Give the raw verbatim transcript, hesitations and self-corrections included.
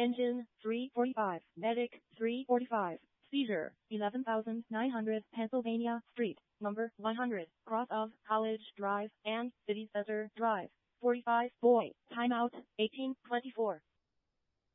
Engine, three forty-five. Medic, three forty-five. Seizure, eleven thousand nine hundred Pennsylvania Street, number one hundred, cross of College Drive and City Center Drive. forty-five. Boy, timeout, eighteen twenty-four.